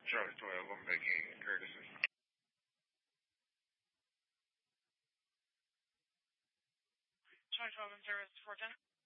Charlie 12, I'm back in, courtesy. Charlie 12 in service, 410.